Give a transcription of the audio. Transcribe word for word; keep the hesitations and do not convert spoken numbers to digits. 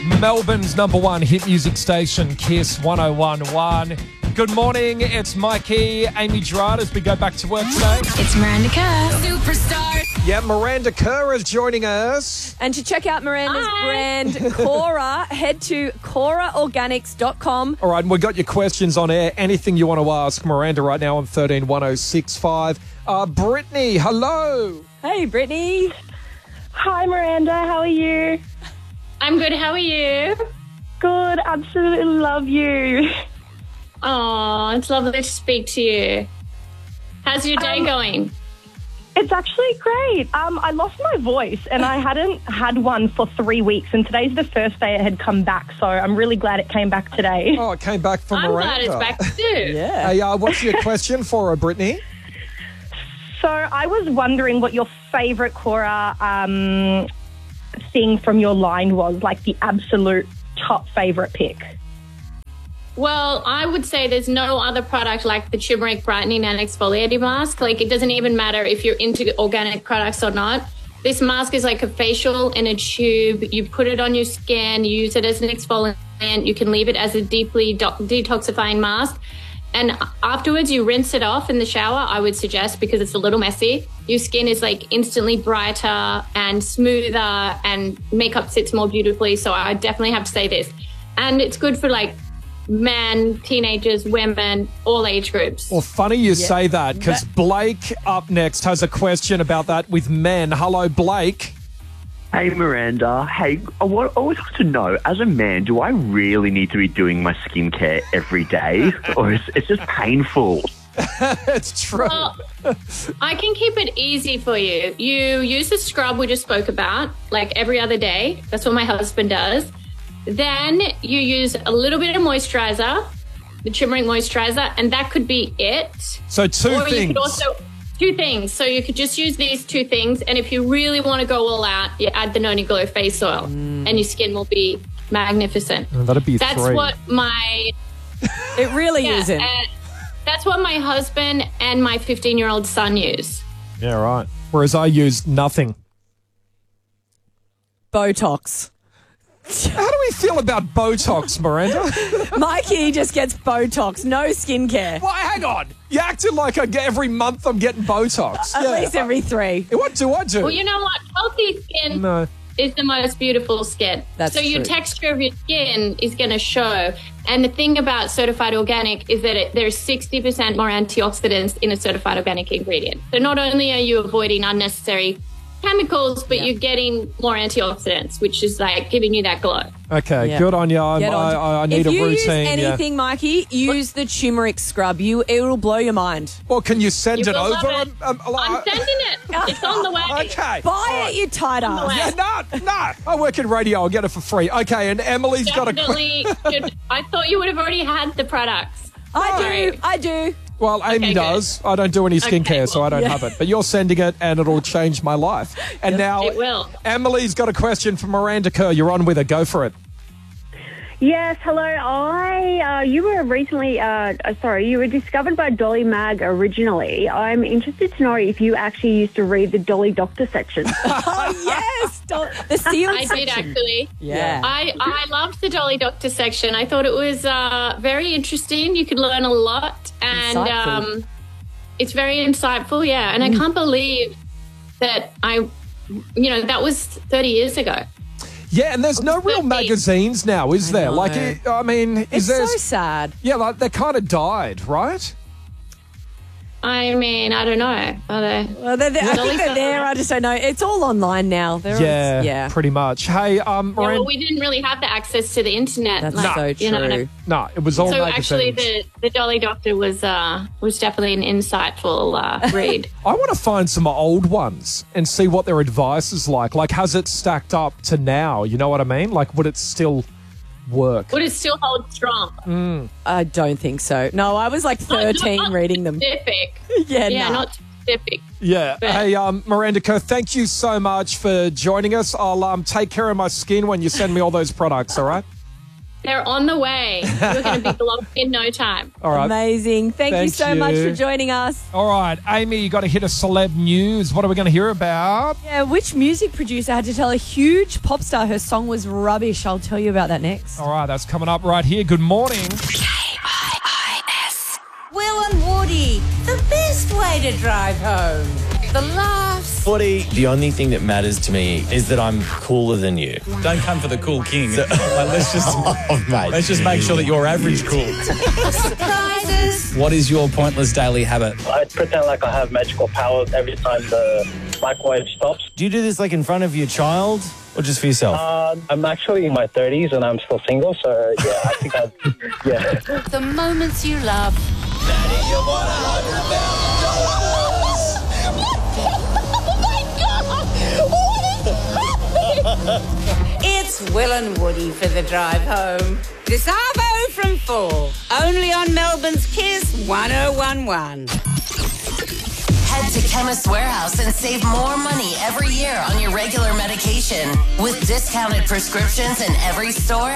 Melbourne's number one hit music station, Kiss one oh one point one. Good morning, it's Mikey, Amy Gerard as we go back to work today. It's Miranda Kerr. Superstar. Yeah, Miranda Kerr is joining us. And to check out Miranda's Hi. brand, Cora, head to cora organics dot com. All right, and we've got your questions on air. Anything you want to ask Miranda right now on thirteen one oh six five. Uh, Brittany, hello. Hey, Brittany. Hi, Miranda. How are you? I'm good. How are you? Good. Absolutely love you. Oh, it's lovely to speak to you. How's your day Um, going? It's actually great. Um, I lost my voice and I hadn't had one for three weeks and today's the first day it had come back, so I'm really glad it came back today. Oh, it came back from I'm Miranda. glad it's back too. Yeah. Hey, uh, what's your question for her, Brittany? So I was wondering what your favourite Cora um, thing from your line was, like the absolute top favourite pick. Well, I would say there's no other product like the turmeric brightening and exfoliating mask. Like, it doesn't even matter if you're into organic products or not. This mask is like a facial in a tube. You put it on your skin, you use it as an exfoliant. You can leave it as a deeply do- detoxifying mask. And afterwards, you rinse it off in the shower, I would suggest, because it's a little messy. Your skin is like instantly brighter and smoother and makeup sits more beautifully. So I definitely have to say this. And it's good for like men, teenagers, women, all age groups. Well, funny you say that because Blake up next has a question about that with men. Hello, Blake. Hey, Miranda. Hey, I wa- I always want to know, as a man, do I really need to be doing my skincare every day? Or is it's just painful? It's true. Well, I can keep it easy for you. You use the scrub we just spoke about, like every other day. That's what my husband does. Then you use a little bit of moisturizer, the turmeric moisturizer, and that could be it. So two or things. you could also two things. So you could just use these two things, and if you really want to go all out, you add the Noni Glow face oil, and your skin will be magnificent. Oh, that'd be That's three. what my It really yeah, isn't. uh, that's what my husband and my fifteen-year-old son use. Yeah, right. Whereas I use nothing. Botox. How do we feel about Botox, Miranda? Mikey just gets Botox, no skincare. Well, hang on. You acted like I get every month I'm getting Botox. At Yeah. least every three. What do I do? Well, you know what? Healthy skin No. is the most beautiful skin. That's so your true. texture of your skin is going to show. And the thing about certified organic is that it, there's sixty percent more antioxidants in a certified organic ingredient. So not only are you avoiding unnecessary chemicals, but you're getting more antioxidants, which is like giving you that glow. Okay, Yeah. good on you. I'm, Get on. I, I, I need if a you routine. use yeah. anything, Mikey, use the turmeric scrub. You, it'll blow your mind. Well, can you send You it will over? love it. Um, um, I'm like- sending it. It's on the way. Okay. Buy it, you tight ass. Yeah, no, no. I work in radio. I'll get it for free. Okay, and Emily's got a question. Definitely. should, I thought you would have already had the products. I do. Sorry. I do. Well, Amy Okay, does. I don't do any skincare, Okay, so I well, don't yeah. have it. But you're sending it, and it'll change my life. And now, It will. Emily's got a question for Miranda Kerr. You're on with her. Go for it. Yes, hello. I, uh, you were recently, uh, uh, sorry, you were discovered by Dolly Mag originally. I'm interested to know if you actually used to read the Dolly Doctor section. Oh, yes. Do- The sealed I did section. actually. Yeah. I, I loved the Dolly Doctor section. I thought it was uh, very interesting. You could learn a lot. And Insightful. um, it's very insightful, yeah. And I can't believe that I, you know, that was thirty years ago. Yeah, and there's no real thirteen. magazines now, is there? know. Like, it, I mean, is It's there? so sad. Yeah, like they kind of died, right? I mean, I don't know. Are they? Well, they're, they're, I Dolly think they're Doctor. there. I just don't know. It's all online now. They're Yeah, all, yeah. pretty much. Hey, um, Yeah, Miranda. well, we didn't really have the access to the internet. That's like, so you know, true. no, it was all So magazines. actually, the, the Dolly Doctor was uh, was definitely an insightful uh, read. I want to find some old ones and see what their advice is like. Like, has it stacked up to now? You know what I mean? Like, would it still work? Would it still hold strong? I don't think so. No, I was like thirteen Not reading them. Specific. Yeah, Yeah, nah. not specific. Yeah. But- Hey, um, Miranda Kerr, thank you so much for joining us. I'll um, take care of my skin when you send me all those products, all right? They're on the way. You're going to be blocked in no time. All right. Amazing. Thank you Thank so much you. for joining us. All right, Amy, you got to hit a celeb news. What are we going to hear about? Yeah, which music producer had to tell a huge pop star her song was rubbish? I'll tell you about that next. All right, that's coming up right here. Good morning. Will and Woody, the best way to drive home. The laughs. Woody, the only thing that matters to me is that I'm cooler than you. Don't come for the cool king. Like, let's just Oh, mate. let's just make sure that you're average cool. Surprises. What is your pointless daily habit? I pretend like I have magical powers every time the microwave stops. Do you do this like in front of your child or just for yourself? Uh, I'm actually in my thirties and I'm still single, so yeah, I think I'd, yeah. The moments you love. It's Will and Woody for the drive home. This Arvo from four. Only on Melbourne's Kiss one oh one one. Head to Chemist Warehouse and save more money every year on your regular medication with discounted prescriptions in every store